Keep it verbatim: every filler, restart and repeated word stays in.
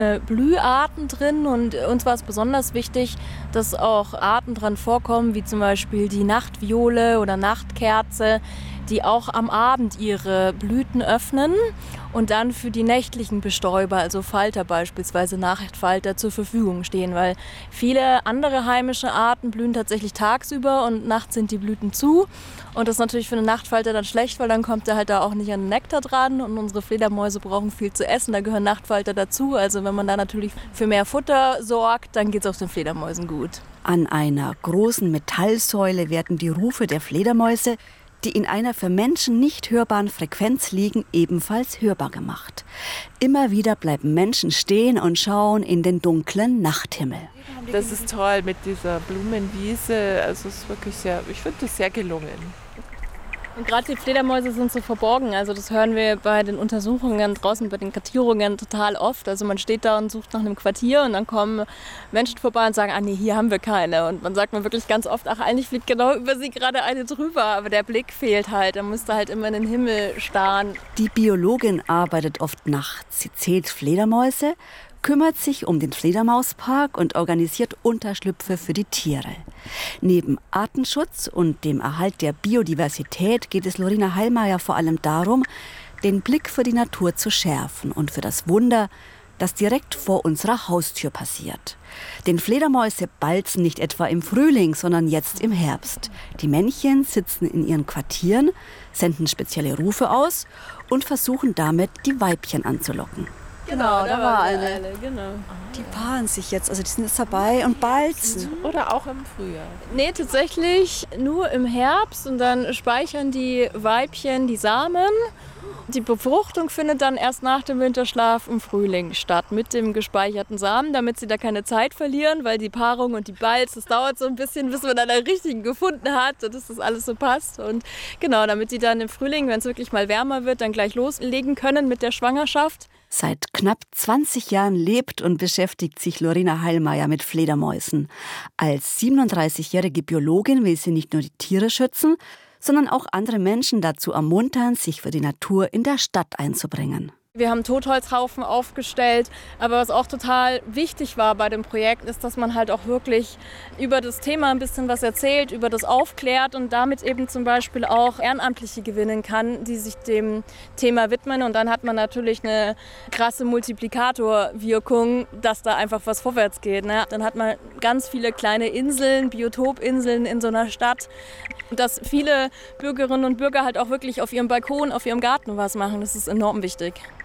Blüharten drin und uns war es besonders wichtig, dass auch Arten dran vorkommen, wie zum Beispiel die Nachtviole oder Nachtkerze, die auch am Abend ihre Blüten öffnen und dann für die nächtlichen Bestäuber, also Falter beispielsweise, Nachtfalter, zur Verfügung stehen, weil viele andere heimische Arten blühen tatsächlich tagsüber und nachts sind die Blüten zu. Und das ist natürlich für einen Nachtfalter dann schlecht, weil dann kommt er halt da auch nicht an den Nektar dran und unsere Fledermäuse brauchen viel zu essen, da gehören Nachtfalter dazu. Also wenn man da natürlich für mehr Futter sorgt, dann geht es auch den Fledermäusen gut. An einer großen Metallsäule werden die Rufe der Fledermäuse, die in einer für Menschen nicht hörbaren Frequenz liegen, ebenfalls hörbar gemacht. Immer wieder bleiben Menschen stehen und schauen in den dunklen Nachthimmel. Das ist toll mit dieser Blumenwiese. Also es ist wirklich sehr, ich finde das sehr gelungen. Und gerade die Fledermäuse sind so verborgen. Also das hören wir bei den Untersuchungen draußen, bei den Kartierungen total oft. Also man steht da und sucht nach einem Quartier und dann kommen Menschen vorbei und sagen, ah nee, hier haben wir keine. Und man sagt mir wirklich ganz oft, ach eigentlich fliegt genau über sie gerade eine drüber. Aber der Blick fehlt halt, da musst du halt immer in den Himmel starren. Die Biologin arbeitet oft nachts. Sie zählt Fledermäuse, kümmert sich um den Fledermauspark und organisiert Unterschlüpfe für die Tiere. Neben Artenschutz und dem Erhalt der Biodiversität geht es Lorina Heilmayer vor allem darum, den Blick für die Natur zu schärfen und für das Wunder, das direkt vor unserer Haustür passiert. Denn Fledermäuse balzen nicht etwa im Frühling, sondern jetzt im Herbst. Die Männchen sitzen in ihren Quartieren, senden spezielle Rufe aus und versuchen damit, die Weibchen anzulocken. Genau, da war eine. eine genau. Die paaren sich jetzt, also die sind jetzt dabei und balzen. Oder auch im Frühjahr. Nee, tatsächlich nur im Herbst und dann speichern die Weibchen die Samen. Die Befruchtung findet dann erst nach dem Winterschlaf im Frühling statt mit dem gespeicherten Samen, damit sie da keine Zeit verlieren, weil die Paarung und die Balz, das dauert so ein bisschen, bis man dann einen richtigen gefunden hat und dass das alles so passt. Und genau, damit die dann im Frühling, wenn es wirklich mal wärmer wird, dann gleich loslegen können mit der Schwangerschaft. Seit knapp zwanzig Jahren lebt und beschäftigt sich Lorina Heilmayer mit Fledermäusen. Als siebenunddreißigjährige Biologin will sie nicht nur die Tiere schützen, sondern auch andere Menschen dazu ermuntern, sich für die Natur in der Stadt einzubringen. Wir haben Totholzhaufen aufgestellt, aber was auch total wichtig war bei dem Projekt, ist, dass man halt auch wirklich über das Thema ein bisschen was erzählt, über das aufklärt und damit eben zum Beispiel auch Ehrenamtliche gewinnen kann, die sich dem Thema widmen. Und dann hat man natürlich eine krasse Multiplikatorwirkung, dass da einfach was vorwärts geht, ne? Dann hat man ganz viele kleine Inseln, Biotopinseln in so einer Stadt, dass viele Bürgerinnen und Bürger halt auch wirklich auf ihrem Balkon, auf ihrem Garten was machen. Das ist enorm wichtig.